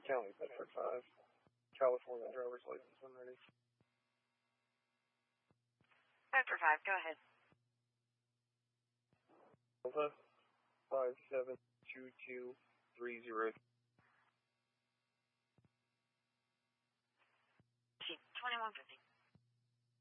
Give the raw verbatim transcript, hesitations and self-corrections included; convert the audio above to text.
County Bedford five. California driver's license when ready. Bedford five, go ahead. Delta five seven two two three zero. twenty-one fifty.